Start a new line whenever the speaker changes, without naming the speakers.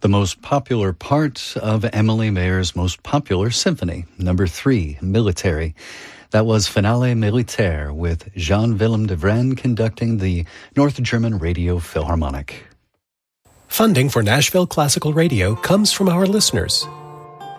The most popular part of Emily Mayer's most popular symphony, number 3, Military. That was Finale Militaire with Jean-Willem de Vrenne conducting the North German Radio Philharmonic.
Funding for Nashville Classical Radio comes from our listeners.